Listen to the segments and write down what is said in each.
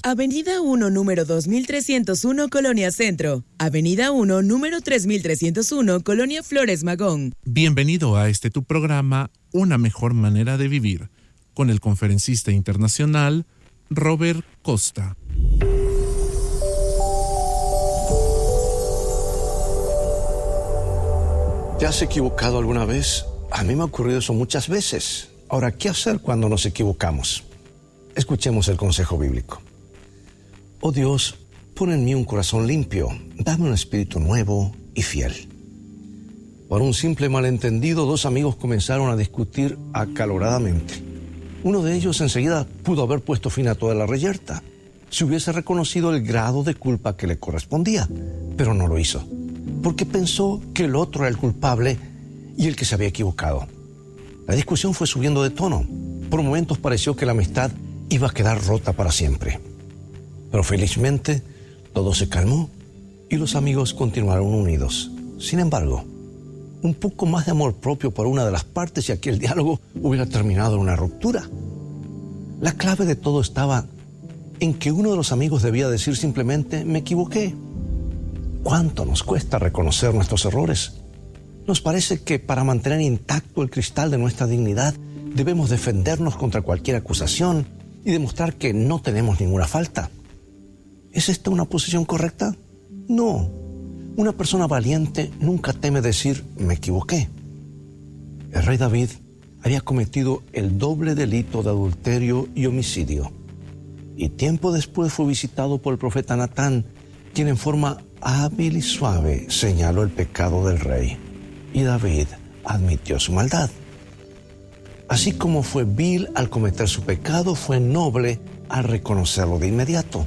Avenida 1, número 2301, Colonia Centro. Avenida 1, número 3301, Colonia Flores Magón. Bienvenido a tu programa, Una Mejor Manera de Vivir, con el conferencista internacional Robert Costa. ¿Te has equivocado alguna vez? A mí me ha ocurrido eso muchas veces. Ahora, ¿qué hacer cuando nos equivocamos? Escuchemos el consejo bíblico. Oh Dios, pon en mí un corazón limpio, dame un espíritu nuevo y fiel. Por un simple malentendido, dos amigos comenzaron a discutir acaloradamente. Uno de ellos enseguida pudo haber puesto fin a toda la reyerta, si hubiese reconocido el grado de culpa que le correspondía, pero no lo hizo, porque pensó que el otro era el culpable y el que se había equivocado. La discusión fue subiendo de tono. Por momentos pareció que la amistad iba a quedar rota para siempre. Pero felizmente todo se calmó y los amigos continuaron unidos. Sin embargo, un poco más de amor propio por una de las partes y aquel diálogo hubiera terminado en una ruptura. La clave de todo estaba en que uno de los amigos debía decir simplemente: me equivoqué. ¿Cuánto nos cuesta reconocer nuestros errores? Nos parece que para mantener intacto el cristal de nuestra dignidad debemos defendernos contra cualquier acusación y demostrar que no tenemos ninguna falta. ¿Es esta una posición correcta? No. Una persona valiente nunca teme decir: me equivoqué. El rey David había cometido el doble delito de adulterio y homicidio. Y tiempo después fue visitado por el profeta Natán, quien en forma hábil y suave señaló el pecado del rey. Y David admitió su maldad. Así como fue vil al cometer su pecado, fue noble al reconocerlo de inmediato.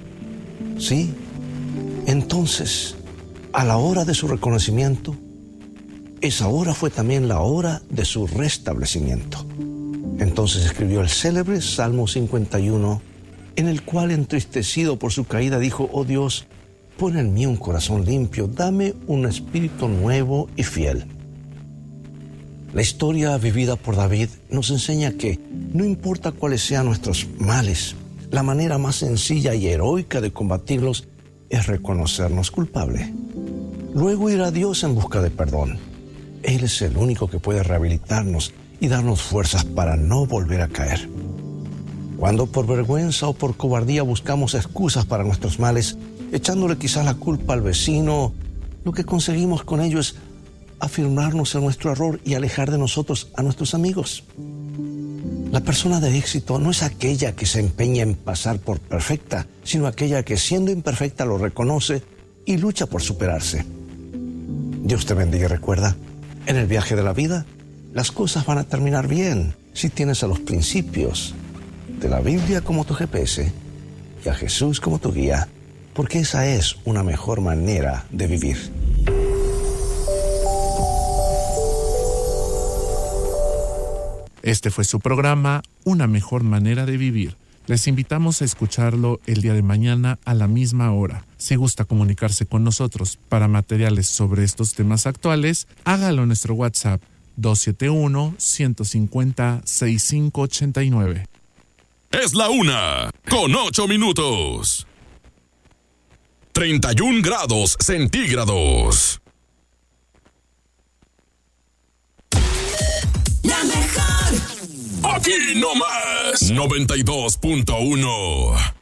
Sí, entonces, a la hora de su reconocimiento, esa hora fue también la hora de su restablecimiento. Entonces escribió el célebre Salmo 51, en el cual, entristecido por su caída, dijo: oh Dios, pon en mí un corazón limpio, dame un espíritu nuevo y fiel. La historia vivida por David nos enseña que no importa cuáles sean nuestros males, la manera más sencilla y heroica de combatirlos es reconocernos culpables. Luego ir a Dios en busca de perdón. Él es el único que puede rehabilitarnos y darnos fuerzas para no volver a caer. Cuando por vergüenza o por cobardía buscamos excusas para nuestros males, echándole quizás la culpa al vecino, lo que conseguimos con ello es afirmarnos en nuestro error y alejar de nosotros a nuestros amigos. La persona de éxito no es aquella que se empeña en pasar por perfecta, sino aquella que, siendo imperfecta, lo reconoce y lucha por superarse. Dios te bendiga y recuerda, en el viaje de la vida, las cosas van a terminar bien si tienes a los principios de la Biblia como tu GPS y a Jesús como tu guía, porque esa es una mejor manera de vivir. Este fue su programa, Una Mejor Manera de Vivir. Les invitamos a escucharlo el día de mañana a la misma hora. Si gusta comunicarse con nosotros para materiales sobre estos temas actuales, hágalo en nuestro WhatsApp 271-150-6589. Es la 1:08. 31 grados centígrados. La mejor. Aquí nomás 92.1.